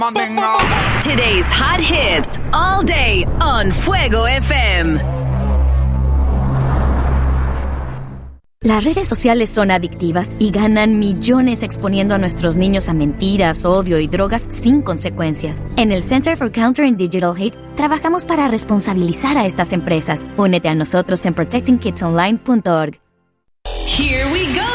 Today's hot hits all day on Fuego FM. Las redes sociales son adictivas y ganan millones exponiendo a nuestros niños a mentiras, odio y drogas sin consecuencias. En el Center for Countering Digital Hate trabajamos para responsabilizar a estas empresas. Únete a nosotros en protectingkidsonline.org. Here we go.